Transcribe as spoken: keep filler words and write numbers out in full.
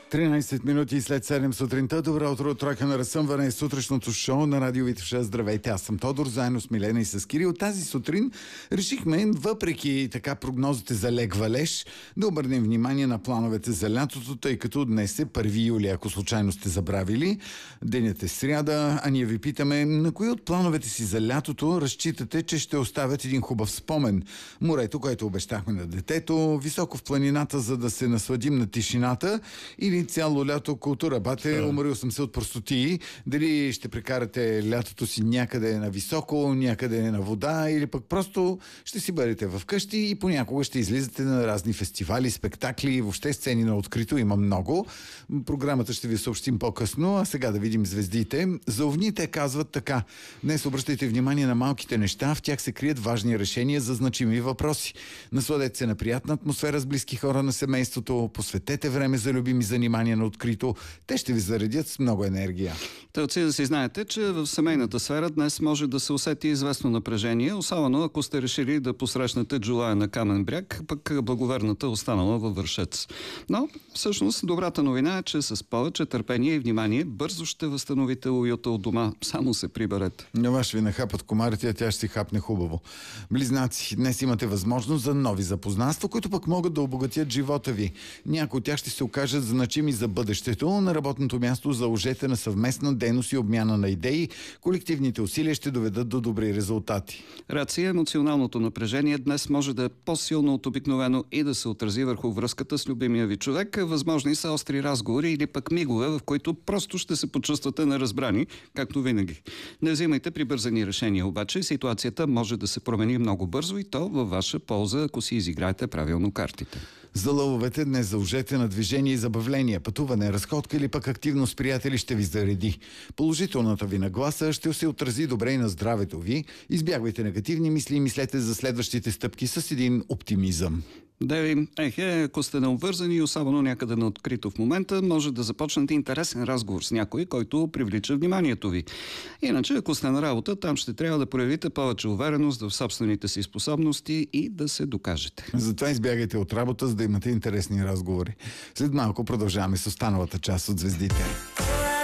тринайсет минути след седем сутринта. Добро утро от Тройка на разсъмване, сутрешното шоу на Радио Витоша. Здравейте, аз съм Тодор, заедно с Милена и с Кирил. Тази сутрин решихме, въпреки така прогнозите за лек валеж, да обърнем внимание на плановете за лятото, тъй като днес е първи юли, ако случайно сте забравили. Денят е сряда, а ние ви питаме, на кои от плановете си за лятото разчитате, че ще оставят един хубав спомен? Морето, което обещахме на детето, високо в планината, за да се насладим на тишината, или цяло лято култура. Бате, уморил съм се от простотии. Дали ще прекарате лятото си някъде на високо, някъде на вода, или пък просто ще си бъдете вкъщи и понякога ще излизате на разни фестивали, спектакли, въобще сцени на открито. Има много. Програмата ще ви съобщим по-късно, а сега да видим звездите. За овните казват така: днес обръщайте внимание на малките неща, в тях се крият важни решения за значими въпроси. Насладете се на приятна атмосфера с близки хора на семейството, посветете време за любими занимания на открито. Те ще ви заредят с много енергия. Тълци да си знаете, че в семейната сфера днес може да се усети известно напрежение, особено ако сте решили да посрещнете джулая на Камен бряг, пък благоверната останала във Вършец. Но всъщност добрата новина е, че с повече търпение и внимание бързо ще възстановите уюта от дома. Само се приберете. На вас ви нахапат комарите, а тя ще си хапне хубаво. Близнаци, днес имате възможност за нови запознанства, които пък могат да обогатят живота ви. Някои от тях ще се окажат значими за бъдещето. На работното място заложете на съвместна дейност и обмяна на идеи. Колективните усилия ще доведат до добри резултати. Рация, емоционалното напрежение днес може да е по-силно от обикновено и да се отрази върху връзката с любимия ви човек. Възможни са остри разговори или пък мигове, в които просто ще се почувствате неразбрани, както винаги. Не взимайте прибързани решения, обаче ситуацията може да се промени много бързо и то във ваша полза, ако си изиграете правилно картите. За лъвовете днес заложете на движение и забавление, пътуване, разходка или пък активно с приятели ще ви зареди. Положителната ви нагласа ще се отрази добре и на здравето ви. Избягвайте негативни мисли и мислете за следващите стъпки с един оптимизъм. Деви, ехе, ако сте необвързани и особено някъде на открито в момента, може да започнете интересен разговор с някой, който привлича вниманието ви. Иначе, ако сте на работа, там ще трябва да проявите повече увереност в собствените си способности и да се докажете. Затова избягайте от работа, за да имате интересни разговори. След малко продължаваме с останалата част от звездите.